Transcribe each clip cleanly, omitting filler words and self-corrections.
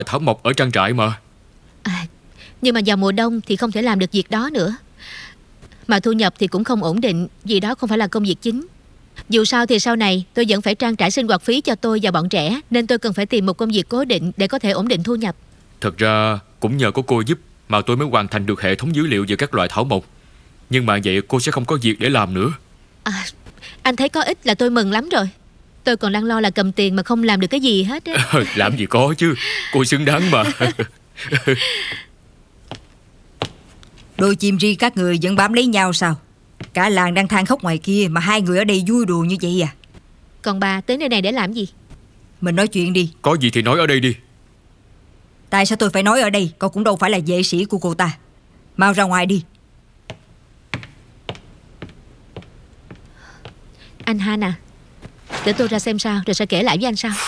thảo mộc ở trang trại mà. Nhưng mà vào mùa đông thì không thể làm được việc đó nữa. Mà thu nhập thì cũng không ổn định, vì đó không phải là công việc chính. Dù sao thì sau này tôi vẫn phải trang trải sinh hoạt phí cho tôi và bọn trẻ, nên tôi cần phải tìm một công việc cố định để có thể ổn định thu nhập. Thật ra cũng nhờ có cô giúp mà tôi mới hoàn thành được hệ thống dữ liệu về các loại thảo mộc. Nhưng mà vậy cô sẽ không có việc để làm nữa. Anh thấy có ích là tôi mừng lắm rồi. Tôi còn đang lo là cầm tiền mà không làm được cái gì hết á. Làm gì có chứ, cô xứng đáng mà. Đôi chim ri các người vẫn bám lấy nhau sao? Cả làng đang than khóc ngoài kia mà hai người ở đây vui đùa như vậy à? Còn bà tới nơi này để làm gì? Mình nói chuyện đi. Có gì thì nói ở đây đi. Tại sao tôi phải nói ở đây? Cậu cũng đâu phải là vệ sĩ của cô ta. Mau ra ngoài đi. Anh Han à, để tôi ra xem sao rồi sẽ kể lại với anh sau.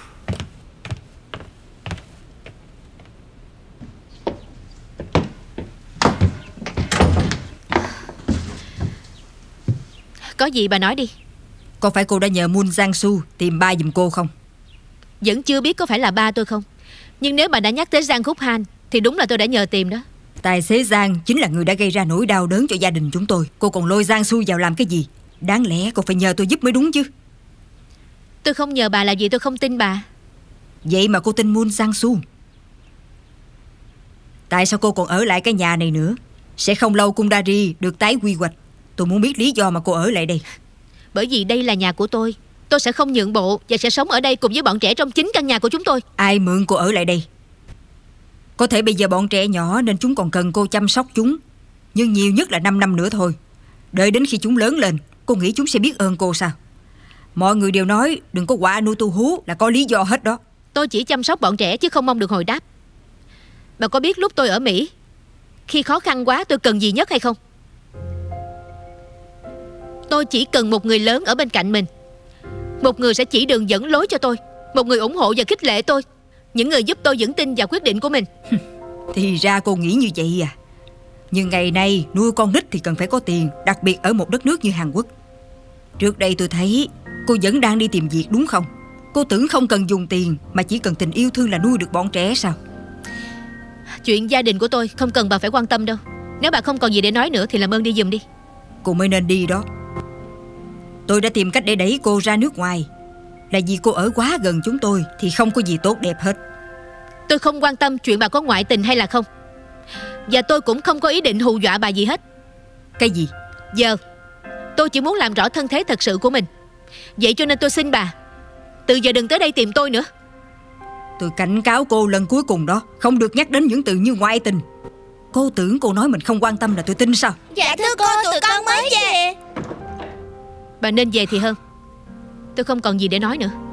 Có gì bà nói đi. Có phải cô đã nhờ Moon Giang-su tìm ba giùm cô không? Vẫn chưa biết có phải là ba tôi không. Nhưng nếu bà đã nhắc tới Giang Khúc Han thì đúng là tôi đã nhờ tìm đó. Tài xế Giang chính là người đã gây ra nỗi đau đớn cho gia đình chúng tôi. Cô còn lôi Giang-su vào làm cái gì? Đáng lẽ cô phải nhờ tôi giúp mới đúng chứ. Tôi không nhờ bà là vì tôi không tin bà. Vậy mà cô tin Moon Giang-su. Tại sao cô còn ở lại cái nhà này nữa? Sẽ không lâu Kundari được tái quy hoạch. Tôi muốn biết lý do mà cô ở lại đây. Bởi vì đây là nhà của tôi. Tôi sẽ không nhượng bộ và sẽ sống ở đây cùng với bọn trẻ trong chính căn nhà của chúng tôi. Ai mượn cô ở lại đây? Có thể bây giờ bọn trẻ nhỏ nên chúng còn cần cô chăm sóc chúng, nhưng nhiều nhất là 5 năm nữa thôi. Đợi đến khi chúng lớn lên, cô nghĩ chúng sẽ biết ơn cô sao? Mọi người đều nói đừng có quả nuôi tu hú là có lý do hết đó. Tôi chỉ chăm sóc bọn trẻ chứ không mong được hồi đáp. Bà có biết lúc tôi ở Mỹ, khi khó khăn quá tôi cần gì nhất hay không? Tôi chỉ cần một người lớn ở bên cạnh mình. Một người sẽ chỉ đường dẫn lối cho tôi. Một người ủng hộ và khích lệ tôi. Những người giúp tôi vững tin vào quyết định của mình. Thì ra cô nghĩ như vậy à? Nhưng ngày nay nuôi con nít thì cần phải có tiền, đặc biệt ở một đất nước như Hàn Quốc. Trước đây tôi thấy cô vẫn đang đi tìm việc đúng không? Cô tưởng không cần dùng tiền mà chỉ cần tình yêu thương là nuôi được bọn trẻ sao? Chuyện gia đình của tôi không cần bà phải quan tâm đâu. Nếu bà không còn gì để nói nữa thì làm ơn đi giùm đi. Cô mới nên đi đó. Tôi đã tìm cách để đẩy cô ra nước ngoài là vì cô ở quá gần chúng tôi thì không có gì tốt đẹp hết. Tôi không quan tâm chuyện bà có ngoại tình hay là không. Và tôi cũng không có ý định hù dọa bà gì hết. Cái gì? Giờ tôi chỉ muốn làm rõ thân thế thật sự của mình. Vậy cho nên tôi xin bà, từ giờ đừng tới đây tìm tôi nữa. Tôi cảnh cáo cô lần cuối cùng đó, không được nhắc đến những từ như ngoại tình. Cô tưởng cô nói mình không quan tâm là tôi tin sao? Dạ thưa cô, tụi con mới về. Bà nên về thì hơn. Tôi không còn gì để nói nữa.